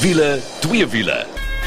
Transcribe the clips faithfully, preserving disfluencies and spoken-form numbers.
Wiele, twee wiele.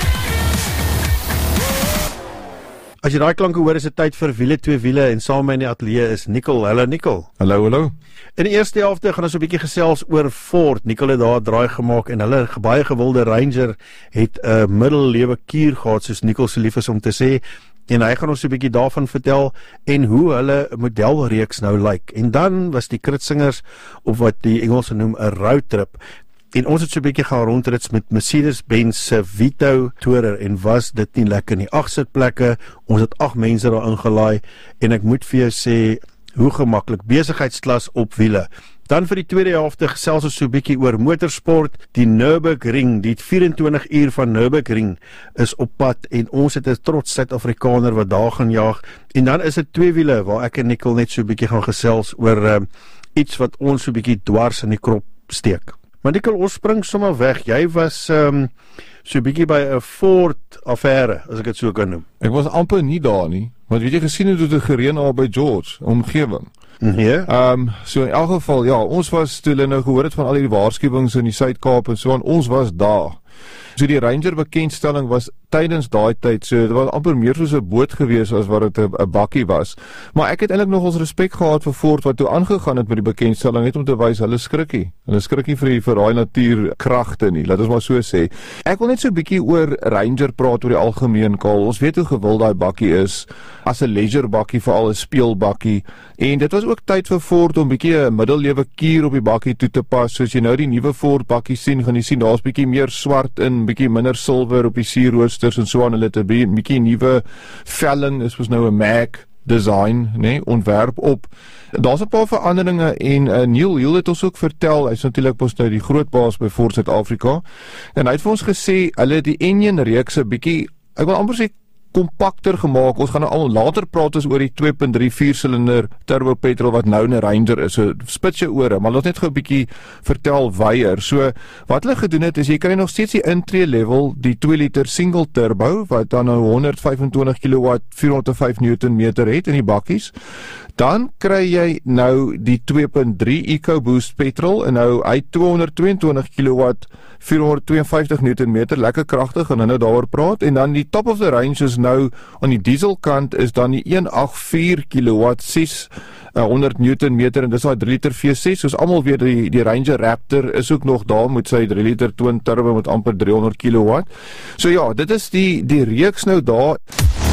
As jy daai klanke hoor, is dit tyd vir wiele, twee wiele en saam met my in die ateljee is Nicol. Hallo Nicol. Hallo, hallo. In die eerste helfte gaan ons 'n bietjie gesels oor Ford. Nicol het daar 'n draai gemaak en hulle baie gewilde Ranger het 'n uh, middellewe kuur gehad, soos Nicol se lief is om te sê. En hy gaan ons 'n bietjie daarvan vertel en hoe hulle modelreeks nou lyk. En dan was die kritsingers op wat die Engelse noem 'n roadtrip. En ons het so 'n bietjie gaan rondrits met Mercedes-Benz se Vito Tourer en was dit nie lekker nie. Agt sitplekke, ons het agt mense daar ingelaai en ek moet vir jou sê hoe gemaklik, besigheidsklas op wiele. Dan vir die tweede helfte gesels ons so 'n bietjie oor motorsport. Die Nürburgring, die vyf-en-twintig uur van Nürburgring is op pad en ons het 'n trots Suid-Afrikaner wat daar gaan jaag. En dan is dit twee wiele waar ek en Nicol net so 'n bietjie gaan gesels oor um, iets wat ons so 'n bietjie dwars in die krop steek. Maar Nicol, ons spring sommer weg. Jy was um, so 'n bietjie by 'n Ford affære, as ek dit so kan noem. Ek was amper nie daar nie, want weet jy gesien het hoe dit gereën al by George, omgewing. Nee. Ehm um, so in elk geval, ja, ons was toe hulle nou gehoor het van al die waarskuwings in die Suid-Kaap en so aan, ons was daar. So die Ranger bekendstelling was tydens daai tyd, so dit was amper meer soos 'n boot gewees as wat dit 'n bakkie was. Maar ek het eintlik nog ons respek gehad vir Ford wat toe aangegaan het met die bekendstelling, net om te wys hulle skrikkie. Hulle skrikkie vir die vir daai natuurkragte nie, laat ons maar so sê. Ek wil net so 'n bietjie oor Ranger praat oor die algemeen, Karl. Ons weet hoe gewild daai bakkie is as 'n leisure bakkie, veral 'n speelbakkie. En dit was ook tyd vir Ford om bietjie 'n middellewe kuur op die bakkie toe te pas. Soos jy nou die nuwe Ford bakkie sien, gaan jy sien daar's bietjie meer swart in, bietjie minder silwer op die sierroosters en so aan. Hulle het 'n bietjie nuwe velling, is mos nou 'n Mac design, nee, ontwerp op. Daar's 'n paar veranderinge en uh, Neil Hill het ons ook vertel, hy's natuurlik mos nou die groot baas by Ford Suid-Afrika. En hy het vir ons gesê hulle het die Enjin reeks 'n bietjie, ek wil amper sê kompakter gemaak. Ons gaan nou al later praat ons oor die twee punt drie vier-silinder turbo petrol wat nou 'n Ranger is. So spits jou ore, maar laat net gou 'n bietjie vertel weier. So wat hulle gedoen het is jy kry nog steeds die intree level, die twee liter single turbo wat dan nou honderd vyf-en-twintig kilowatt, vierhonderd vyf newtonmeter het in die bakkies. Dan kry jy nou die twee punt drie EcoBoost petrol en nou hy tweehonderd twee-en-twintig kilowatt, vierhonderd twee en vyftig newtonmeter, lekker kragtig en nou daaroor praat. En dan die top of the range is nou aan die dieselkant is dan die honderd agt en vier kilowatt, seshonderd newtonmeter en dis daai drie liter V ses. Soos almal weet die die Ranger Raptor is ook nog daar met sy drie liter twin turbo met amper driehonderd kilowatt. So ja, dit is die die reeks nou daar.